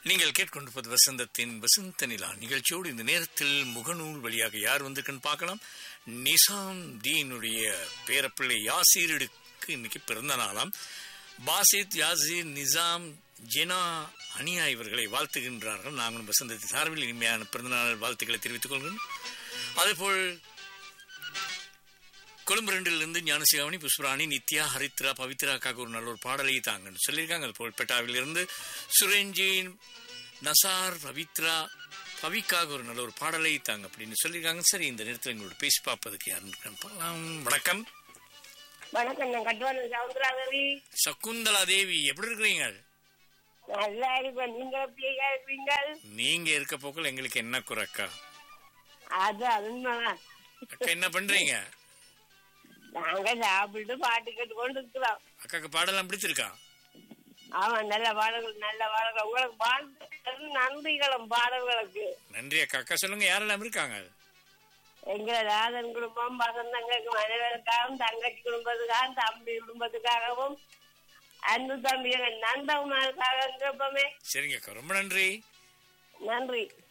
நீங்கள் கேட்கொண்டிருப்பது வசந்தத்தின் வசந்த நிலா நிகழ்ச்சியோடு இந்த நேரத்தில் முகநூல் வழியாக யார் வந்திருக்குன்னு பார்க்கலாம். நிசாம் தீனுடைய பேரப்பிள்ளை யாசீருக்கு இன்னைக்கு பிறந்த நாளாம். பாசித், யாசீர், நிசாம், ஜெனா, அனியா இவர்களை வாழ்த்துகின்றார்கள். நாங்களும் வசந்தத்தின் சார்பில் இனிமையான பிறந்தநாள் வாழ்த்துக்களை தெரிவித்துக் கொள்கிறோம். அதேபோல் கொழும்பு 2 ஞானசிகாமணி, புஷ்பராணி, நித்யா, ஹரித்ரா, பவித்ராக்காக ஒரு நல்ல ஒரு பாடலை தாங்கன்னு சொல்லியிருக்காங்க. அதுபோல் பெட்டாவிலிருந்து சுரேஞ்சின், நசார், பவித்ரா, பவிக்காக ஒரு நல்ல ஒரு பாடலை தாங்க அப்படின்னு சொல்லியிருக்காங்க. சரி, இந்த நேரத்தில் எங்களோட பேசி பார்ப்பதுக்கு யாருன்னு பார்க்கலாம். வணக்கம். வணக்கம். நான் கட்டுவான சவுந்தராதேவி. சகுந்தலா தேவி, எப்படி இருக்கிறீங்க? நல்லா இருப்பேன். நீங்க எப்படியா இருப்பீங்க? நீங்க இருக்க போக்கள் எங்களுக்கு என்ன குறைக்கா? அது உண்மைதான். அக்கா என்ன பண்றீங்க? நாங்க சாப்பிட்டு பாட்டு கேட்டு கொண்டு இருக்கிறோம். அக்காக்கு பாடலாம் பிடிச்சிருக்கா? ஆமா, நல்ல பாடல்கள், நல்ல பாடல்கள். உங்களுக்கு வாழ்த்துக்கள், நன்றிகளும் பாடல்களுக்கு. நன்றி அக்கா. அக்கா சொல்லுங்க, யாரெல்லாம் இருக்காங்க? எங்க ராதன் குடும்பம், வசந்தங்களுக்கு மனைவருக்காகவும், தங்கச்சி குடும்பத்துக்காகவும், தம்பி குடும்பத்துக்காகவும், அன்பு தம்பி நந்தகுமாருக்காக. சரிங்க அக்கா, ரொம்ப நன்றி. நன்றி.